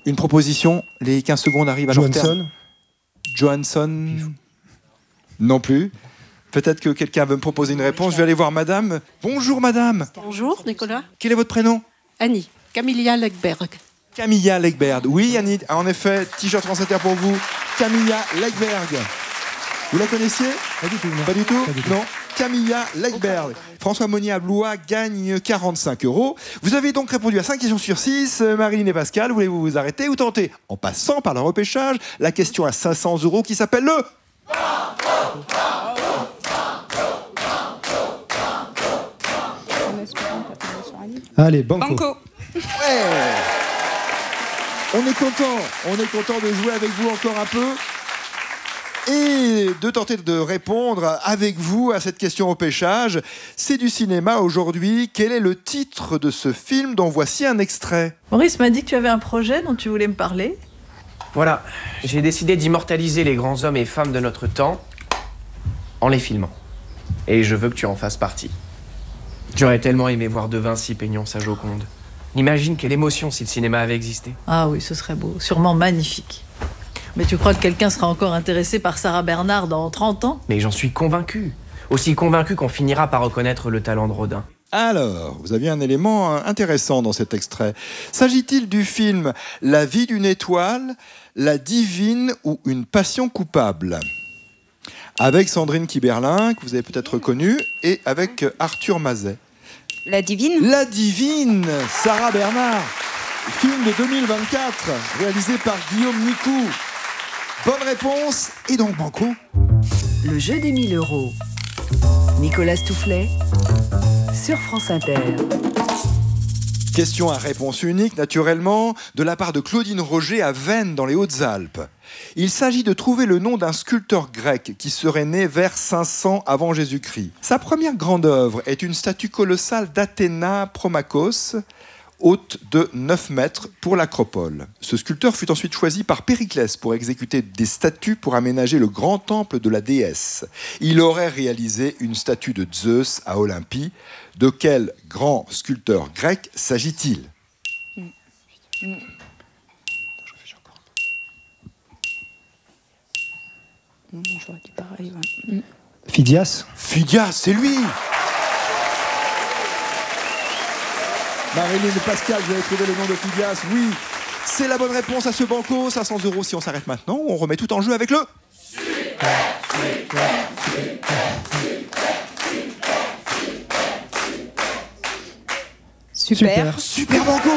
Une proposition, les 15 secondes arrivent à leur terme. Johansson. Non plus. Peut-être que quelqu'un veut me proposer une réponse. Je vais aller voir madame. Bonjour madame. Bonjour Nicolas. Quel est votre prénom? Annie. Camilla Legberg. Camilla Legberg. Oui Annie, en effet, t-shirt France Inter pour vous. Camilla Legberg. Vous la connaissiez? Pas du tout. Non. Pas du tout? Pas du tout. Non. Camilla Legberg. François Monnier à Blois gagne 45 €. Vous avez donc répondu à 5 questions sur 6. Marilyn et Pascal, voulez-vous vous arrêter ou tenter, en passant par le repêchage, la question à 500 € qui s'appelle le... Allez, banco. Ouais. On est content de jouer avec vous encore un peu et de tenter de répondre avec vous à cette question au pêchage. C'est du cinéma aujourd'hui. Quel est le titre de ce film dont voici un extrait? Maurice m'a dit que tu avais un projet dont tu voulais me parler. Voilà, j'ai décidé d'immortaliser les grands hommes et femmes de notre temps en les filmant. Et je veux que tu en fasses partie. J'aurais tellement aimé voir De Vinci peignant sa Joconde. Imagine quelle émotion si le cinéma avait existé. Ah oui, ce serait beau, sûrement magnifique. Mais tu crois que quelqu'un sera encore intéressé par Sarah Bernard dans 30 ans? Mais j'en suis convaincu. Aussi convaincu qu'on finira par reconnaître le talent de Rodin. Alors, vous aviez un élément intéressant dans cet extrait. S'agit-il du film La vie d'une étoile, La divine ou Une passion coupable? Avec Sandrine Kiberlin, que vous avez peut-être reconnue, et avec Arthur Mazet. La divine? La divine, Sarah Bernard. Film de 2024, réalisé par Guillaume Nicou. Bonne réponse, et donc banco. Le jeu des 1000 €. Nicolas Toufflet sur France Inter. Question à réponse unique, naturellement, de la part de Claudine Roger à Veynes, dans les Hautes-Alpes. Il s'agit de trouver le nom d'un sculpteur grec qui serait né vers 500 avant Jésus-Christ. Sa première grande œuvre est une statue colossale d'Athéna Promakos, haute de 9 mètres pour l'Acropole. Ce sculpteur fut ensuite choisi par Périclès pour exécuter des statues pour aménager le grand temple de la déesse. Il aurait réalisé une statue de Zeus à Olympie. De quel grand sculpteur grec s'agit-il? J'aurais dit pareil, ouais. Phidias. Phidias, c'est lui! Marilyn et Pascal, vous avez trouvé le nom de Phidias, oui. C'est la bonne réponse à ce banco, 500 € si on s'arrête maintenant. On remet tout en jeu avec le... Super. Super banco!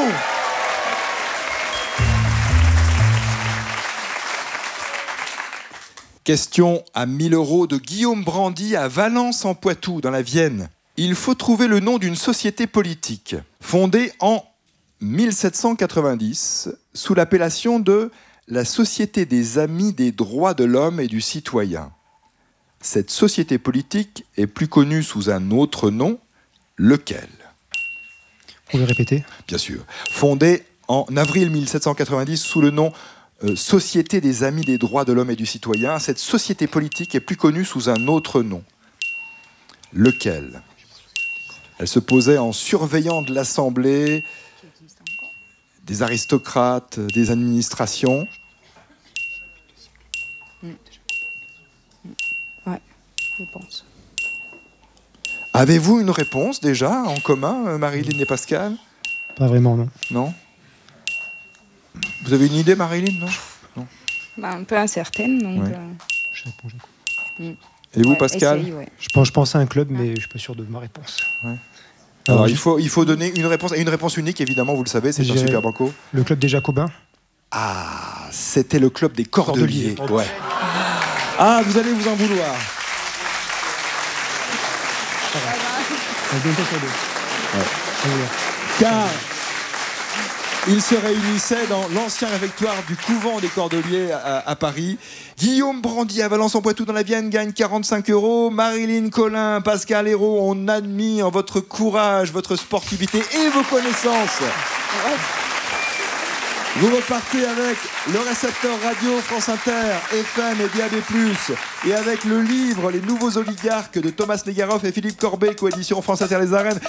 Question à 1000 € de Guillaume Brandy à Valence en Poitou, dans la Vienne. Il faut trouver le nom d'une société politique fondée en 1790 sous l'appellation de la Société des Amis des droits de l'homme et du citoyen. Cette société politique est plus connue sous un autre nom, lequel? Vous pouvez répéter? Bien sûr. Fondée en avril 1790 sous le nom Société des Amis des droits de l'homme et du citoyen. Cette société politique est plus connue sous un autre nom. Lequel? Elle se posait en surveillant de l'Assemblée, des aristocrates, des administrations. Ouais, je pense. Avez-vous une réponse déjà en commun, Marilyn et Pascal? Pas vraiment, non. Non? Vous avez une idée, Marilyn? Non. Bah, un peu incertaine, donc... Ouais. Je réponds. Et vous, ouais, Pascal? essaye, ouais. Je pense à un club, mais je suis pas sûr de ma réponse. Ouais. Alors, il faut donner une réponse, et une réponse unique, évidemment, vous le savez, c'est un super banco. Le club des Jacobins. Ah, c'était le club des Cordeliers. Cordeliers. Ouais. Ah, vous allez vous en vouloir. Car ils se réunissaient dans l'ancien réfectoire du couvent des Cordeliers à Paris. Guillaume Brandy à Valence-en-Poitou dans la Vienne gagne 45 €. Marilyn Collin, Pascal Hérault, on admire votre courage, votre sportivité et vos connaissances. Vous repartez avec le récepteur radio France Inter, FM et DAB+, et avec le livre Les Nouveaux Oligarques de Thomas Negaroff et Philippe Corbet, coédition France Inter Les Arènes.